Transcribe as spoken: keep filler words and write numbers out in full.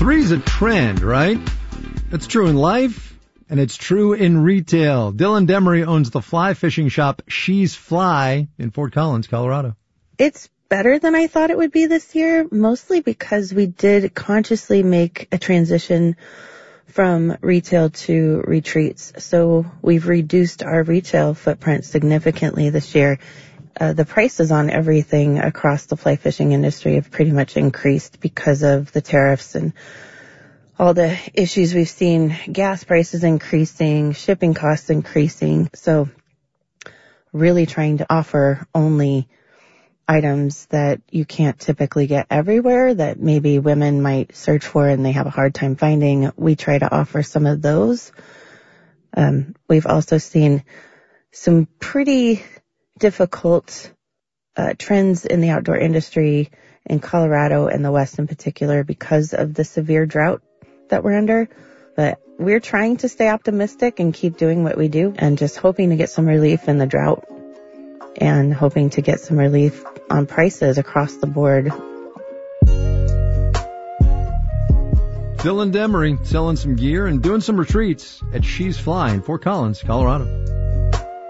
Three's a trend, right? It's true in life, and it's true in retail. Dylan Demery owns the fly fishing shop She's Fly in Fort Collins, Colorado. It's better than I thought it would be this year, mostly because we did consciously make a transition from retail to retreats. So we've reduced our retail footprint significantly this year. Uh, the prices on everything across the fly fishing industry have pretty much increased because of the tariffs and all the issues we've seen. Gas prices increasing, shipping costs increasing. So really trying to offer only items that you can't typically get everywhere that maybe women might search for and they have a hard time finding. We try to offer some of those. Um, we've also seen some pretty difficult uh, trends in the outdoor industry in Colorado and the West in particular because of the severe drought that we're under. But we're trying to stay optimistic and keep doing what we do and just hoping to get some relief in the drought and hoping to get some relief on prices across the board. Dylan Demery selling some gear and doing some retreats at She's Fly in Fort Collins, Colorado.